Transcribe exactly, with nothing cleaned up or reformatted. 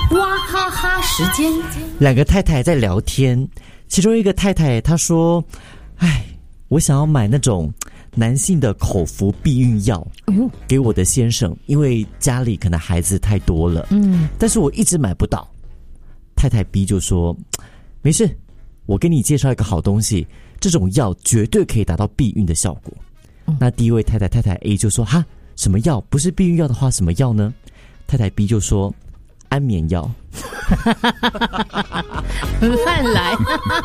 哇哈哈时间。 两个太太在聊天，其中一个太太她说：哎，我想要买那种男性的口服避孕药给我的先生，因为家里可能孩子太多了，嗯，但是我一直买不到。太太 B 就说：没事，我给你介绍一个好东西，这种药绝对可以达到避孕的效果。嗯、那第一位太太太太 A 就说：哈，什么药？不是避孕药的话，什么药呢？太太 B 就说：安眠药。 乱来。